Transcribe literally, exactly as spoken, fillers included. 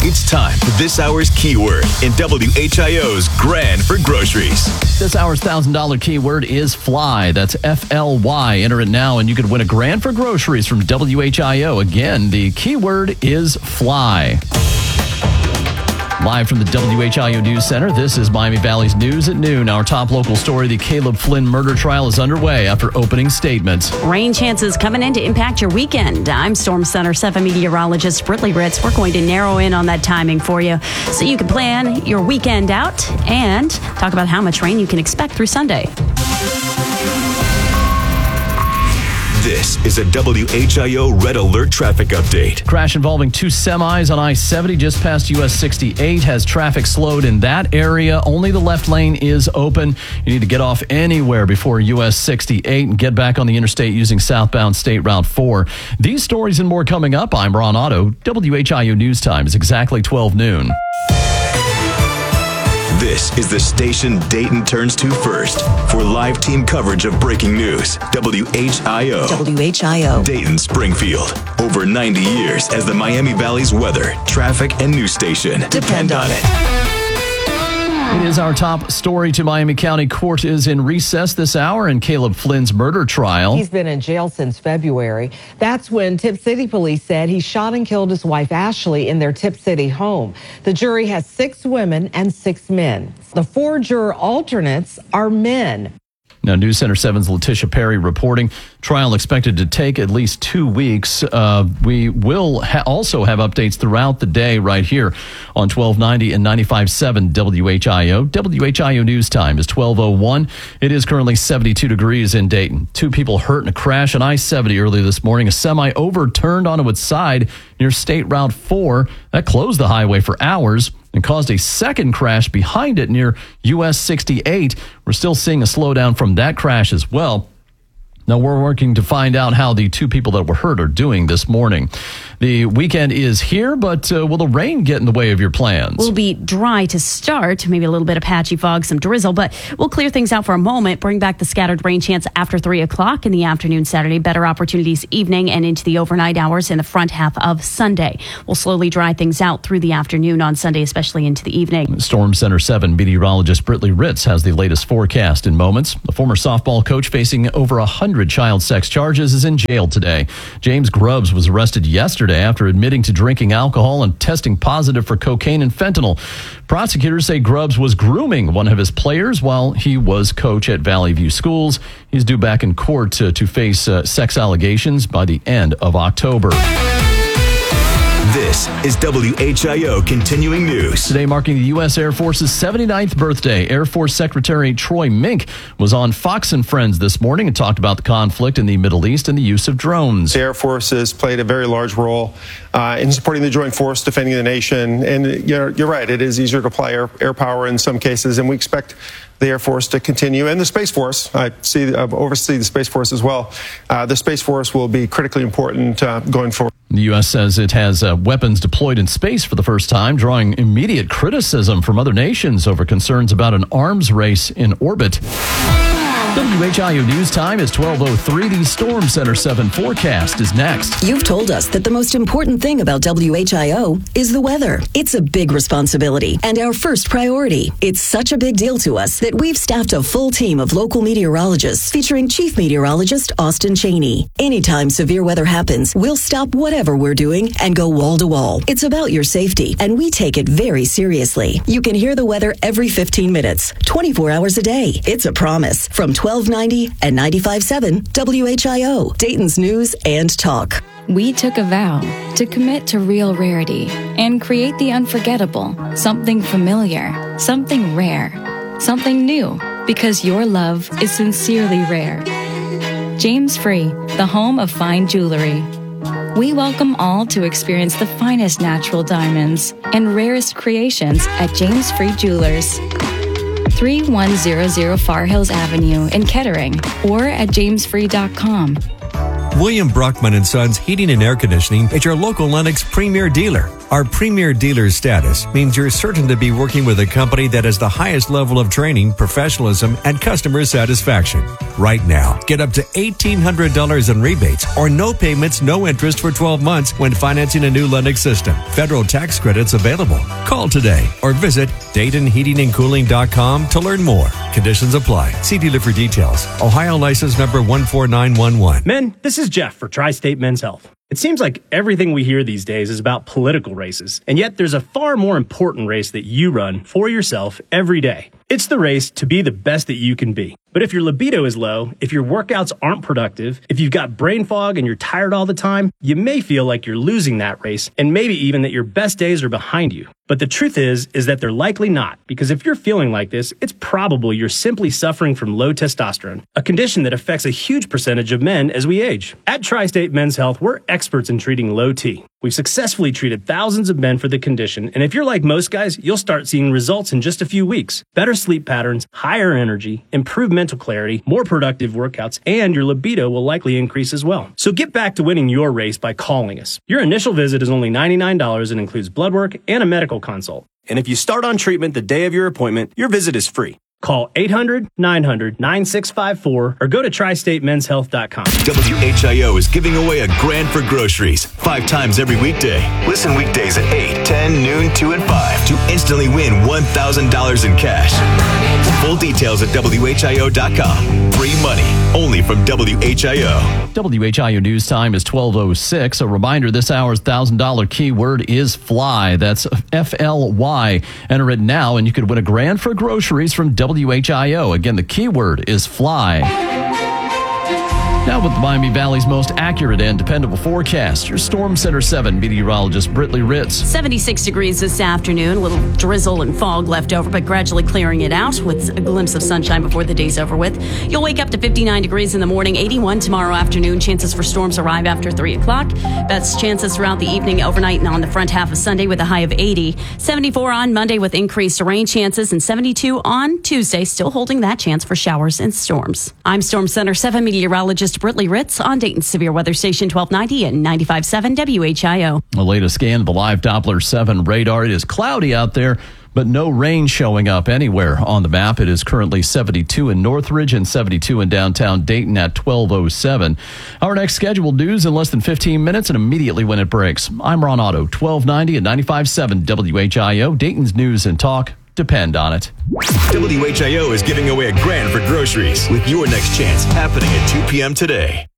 It's time for this hour's keyword in W H I O's Grand for Groceries. This hour's one thousand dollars keyword is fly. That's F L Y. Enter it now and you could win a grand for groceries from W H I O. Again, the keyword is fly. Live from the W H I O News Center, this is Miami Valley's News at Noon. Our top local story, the Caleb Flynn murder trial is underway after opening statements. Rain chances coming in to impact your weekend. I'm Storm Center seven meteorologist Britley Ritz. We're going to narrow in on that timing for you so you can plan your weekend out and talk about how much rain you can expect through Sunday. This is a W H I O Red Alert traffic update. Crash involving two semis on I seventy just past U S sixty-eight has traffic slowed in that area. Only the left lane is open. You need to get off anywhere before U S sixty-eight and get back on the interstate using southbound State Route four. These stories and more coming up. I'm Ron Otto. W H I O News Time is exactly twelve noon. This is the station Dayton turns to first for live team coverage of breaking news. W H I O. W H I O. Dayton Springfield. Over ninety years as the Miami Valley's weather, traffic, and news station. Depend on it. It is our top story. To Miami County Court is in recess this hour in Caleb Flynn's murder trial. He's been in jail since February. That's when Tip City police said he shot and killed his wife Ashley in their Tip City home. The jury has six women and six men. The four juror alternates are men. Now, News Center seven's Letitia Perry reporting. Trial expected to take at least two weeks. Uh, we will ha- also have updates throughout the day right here on twelve ninety and ninety-five point seven W H I O. W H I O News Time is twelve oh one. It is currently seventy-two degrees in Dayton. Two people hurt in a crash on I seventy earlier this morning. A semi overturned onto its side near State Route four. That closed the highway for hours and caused a second crash behind it near U S sixty-eight. We're still seeing a slowdown from that crash as well. Now, we're working to find out how the two people that were hurt are doing this morning. The weekend is here, but uh, will the rain get in the way of your plans? We'll be dry to start, maybe a little bit of patchy fog, some drizzle, but we'll clear things out for a moment, bring back the scattered rain chance after three o'clock in the afternoon Saturday, better opportunities evening and into the overnight hours in the front half of Sunday. We'll slowly dry things out through the afternoon on Sunday, especially into the evening. Storm Center seven meteorologist Britley Ritz has the latest forecast in moments. The former softball coach facing over one hundred child sex charges is in jail today. James Grubbs was arrested yesterday after admitting to drinking alcohol and testing positive for cocaine and fentanyl. Prosecutors say Grubbs was grooming one of his players while he was coach at Valley View Schools. He's due back in court to, to face uh, sex allegations by the end of October. This is W H I O Continuing News. Today marking the U S Air Force's seventy-ninth birthday, Air Force Secretary Troy Mink was on Fox and Friends this morning and talked about the conflict in the Middle East and the use of drones. The Air Force has played a very large role uh, in supporting the joint force, defending the nation. And you're, you're right, it is easier to apply air, air power in some cases, and we expect the Air Force to continue, and the Space Force. I see, I oversee the Space Force as well. Uh, the Space Force will be critically important uh, going forward. The U S says it has uh, weapons deployed in space for the first time, drawing immediate criticism from other nations over concerns about an arms race in orbit. W H I O News Time is twelve oh three. The Storm Center seven forecast is next. You've told us that the most important thing about W H I O is the weather. It's a big responsibility and our first priority. It's such a big deal to us that we've staffed a full team of local meteorologists featuring Chief Meteorologist Austin Cheney. Anytime severe weather happens, we'll stop whatever we're doing and go wall to wall. It's about your safety, and we take it very seriously. You can hear the weather every fifteen minutes, twenty-four hours a day. It's a promise from twelve ninety and ninety-five point seven W H I O, Dayton's News and Talk. We took a vow to commit to real rarity and create the unforgettable, something familiar, something rare, something new, because your love is sincerely rare. James Free, the home of fine jewelry. We welcome all to experience the finest natural diamonds and rarest creations at James Free Jewelers. thirty-one hundred Far Hills Avenue in Kettering or at james free dot com. William Brockman and Sons Heating and Air Conditioning is your local Lennox premier dealer. Our premier dealer status means you're certain to be working with a company that has the highest level of training, professionalism, and customer satisfaction. Right now, get up to eighteen hundred dollars in rebates or no payments, no interest for twelve months when financing a new Lennox system. Federal tax credits available. Call today or visit Dayton Heating and Cooling dot com to learn more. Conditions apply. See dealer for details. Ohio license number one four nine one one. Men, this is Jeff for Tri-State Men's Health. It seems like everything we hear these days is about political races, and yet there's a far more important race that you run for yourself every day. It's the race to be the best that you can be. But if your libido is low, if your workouts aren't productive, if you've got brain fog and you're tired all the time, you may feel like you're losing that race, and maybe even that your best days are behind you. But the truth is, is that they're likely not, because if you're feeling like this, it's probable you're simply suffering from low testosterone, a condition that affects a huge percentage of men as we age. At Tri-State Men's Health, we're experts in treating low T. We've successfully treated thousands of men for the condition, and if you're like most guys, you'll start seeing results in just a few weeks. Better sleep patterns, higher energy, improved mental clarity, more productive workouts, and your libido will likely increase as well. So get back to winning your race by calling us. Your initial visit is only ninety-nine dollars and includes blood work and a medical consult. And if you start on treatment the day of your appointment, your visit is free. Call eight hundred, nine hundred, nine six five four or go to tri state men's health dot com. W H I O is giving away a grand for groceries five times every weekday. Listen weekdays at eight, ten, noon, two, and five to instantly win one thousand dollars in cash. Full details at W H I O dot com. Free money only from W H I O. W H I O News Time is twelve oh six. A reminder, this hour's one thousand dollars keyword is fly. That's F L Y. Enter it now and you could win a grand for groceries from W H I O. Again, the keyword is fly. Now with the Miami Valley's most accurate and dependable forecast, your Storm Center seven meteorologist Britley Ritz. seventy-six degrees this afternoon, a little drizzle and fog left over, but gradually clearing it out with a glimpse of sunshine before the day's over with. You'll wake up to fifty-nine degrees in the morning, eighty-one tomorrow afternoon. Chances for storms arrive after three o'clock. Best chances throughout the evening, overnight, and on the front half of Sunday with a high of eighty. seventy-four on Monday with increased rain chances, and seventy-two on Tuesday, still holding that chance for showers and storms. I'm Storm Center seven meteorologist Britley Ritz on Dayton's Severe Weather Station twelve ninety and ninety-five point seven W H I O. The latest scan of the live Doppler seven radar. It is cloudy out there, but no rain showing up anywhere on the map. It is currently seventy-two in Northridge and seventy-two in downtown Dayton at twelve oh seven. Our next scheduled news in less than fifteen minutes and immediately when it breaks. I'm Ron Otto, twelve ninety and ninety-five point seven W H I O. Dayton's news and talk. Depend on it. W H I O is giving away a grand for groceries with your next chance happening at two p.m. today.